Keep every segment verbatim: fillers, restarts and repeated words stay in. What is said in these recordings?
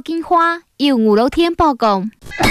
金花由五楼天报告。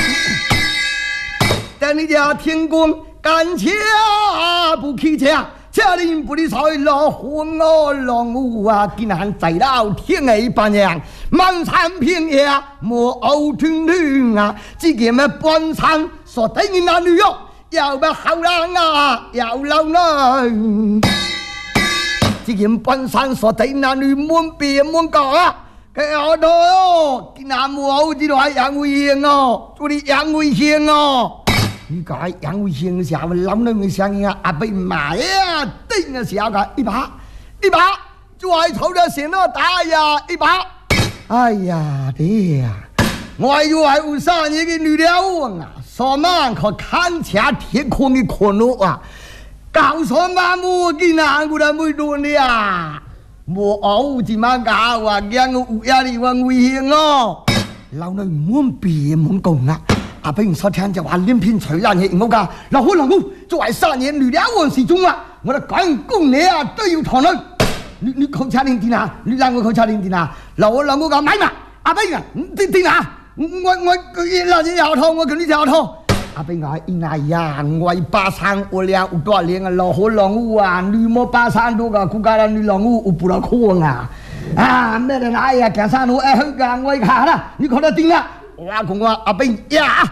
但你家天公干切不起切，家人不理睬老混我龙武啊，竟然在老天的半样，满山遍野莫偶听听啊，只见么半山说等于男女哟，要不好人啊，要老人。只见半山说等于男女满别满角啊。cái ở đó cái nam mô chỉ loại dạng nguy hiểm哦，做你dạng nguy hiểm哦，你講dạng危險嘅時候，諗到佢聲音啊，阿伯買啊，叮嘅時候佢一把一把，就係朝着成個打呀一把，哎呀爹呀，我以為有三年嘅女了王啊，所以可看下天空嘅可樂啊，搞什麼木嘅難過得沒多呢啊！莫偶只嘛搞啊，驚我壓力話危險哦。老女滿別滿講啊，阿伯所聽就話連篇隨爛嘢我噶，老好老好，作為三年女了王時鐘啊，我哋講公你啊都要堂女，你你口差點點啊，你讓我口差點點啊，老好老好講買嘛，阿伯啊，點點啊，我我佢嗱你有套，我佢呢有套。阿伯話：哎呀，我巴山我倆有多年啊，老好老好啊，女模巴山多個，估計啦女老好有不落空啊！啊，咩人哎呀，行山路哎好噶，我看啦，你看得定啦？我講我阿伯呀，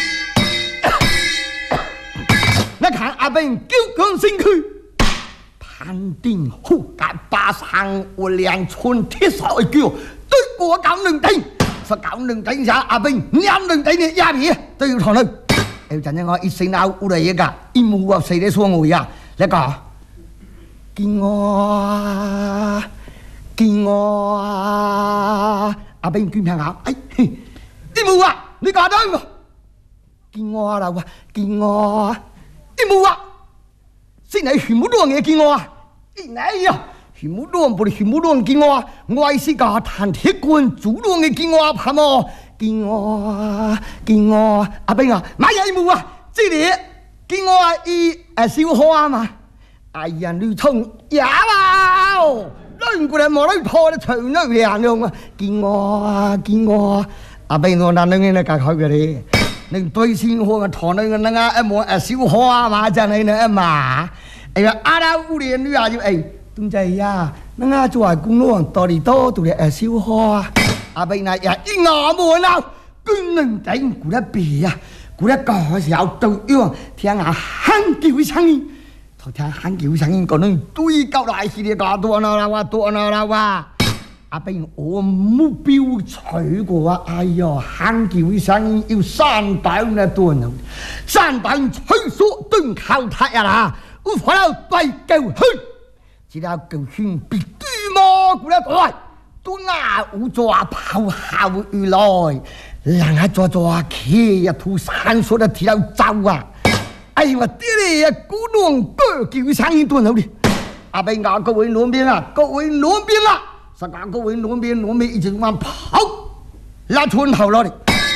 你看阿伯九江新區，攀定好架巴山我倆村鐵手一叫，對過九零頂，說九零頂下阿伯兩零頂嘅壓皮都要堂女。有陣間我一聲鬧烏嚟嘢㗎，一冇話死你說我呀，你講見我見我阿邊見平口，哎，一冇話你講得我見我啦話見我一冇話，先係全部多嘢見我啊，哎呀，全部多唔係全部多人見我啊，我係是個彈鐵棍主動嘅見我啊，係麼？見我見我阿兵啊，買嘢冇啊！即係見我啊，伊誒小可啊嘛！哎呀，你從也啦，攆過嚟冇得拖得長咗兩樣啊！見我啊，見我阿兵我嗱兩個隔開嘅咧，你對先可嘅堂兩個那個一冇誒小可啊嘛，真係呢嘛！哎呀，阿拉屋裏女啊就誒，東仔呀，那個做下工咯，多啲多到嚟誒小可啊！阿伯那也一牙冇鬧，居能頂顧得別啊！顧得個時候對樣聽下喊叫聲音，頭聽喊叫聲音，可能對夠來是啲個多鬧啦哇，多鬧啦哇！阿伯我目標取過啊！哎呀，喊叫聲音要三百那多鬧，三百吹索蹲靠太呀啦！我快到對狗去，只要狗圈別對麼顧得對。都牙烏抓炮下回來，人家抓抓企一吐山所的鐵路走啊！哎呀，爹哋啊，古龍哥叫聲音多好啲。阿伯講各位兩邊啊，各位兩邊啊，實講各位兩邊兩邊一直咁跑，拉村頭落嚟。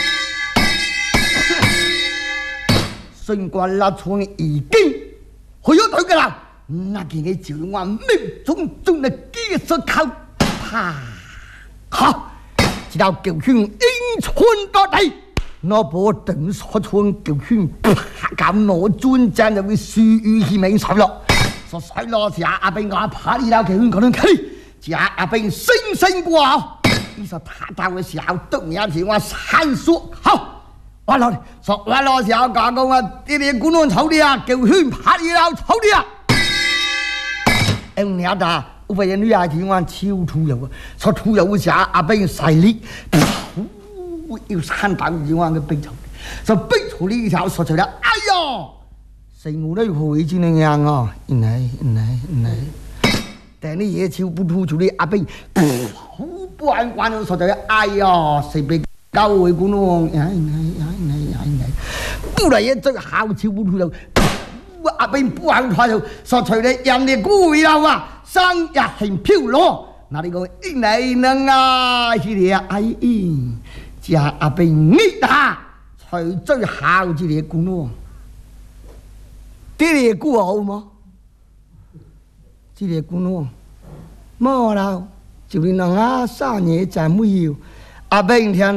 儘管拉村已經去咗隊㗎啦，那件嘅就話命中中嘅技術靠啪！好，直到九圈英村到底，我把等所村九圈啪咁攞專站就會屬於佢名水咯。所水落時阿兵我拍你到九圈嗰陣起，只阿兵星星過後，呢時打到嘅時候，都有時我산소好，我落嚟，所我落時候講講話啲啲官員草啲啊，九圈拍你到草啲啊，嗯，你打。有個人女孩子話超土油啊，所土油嘅時候阿兵勢力，要山大嘅話嘅冰潮，所冰潮呢嘅時候所出嚟，哎呀，成我都會知你樣啊，唔係唔係唔係，但係呢嘢超不土處理阿兵，好不安關到所出嚟，哎呀，誰被教會管咯？哎哎哎哎哎，不嚟嘢最好超不土油，阿兵不安關到所出嚟，人哋估會有啊。生日很漂亮，那你講一年能啊？是啲啊，哎咦，只係阿伯你打，才最好之啲官咯。啲啲官好麼？之啲官咯，冇啦，就你能啊三年再沒有，阿伯聽。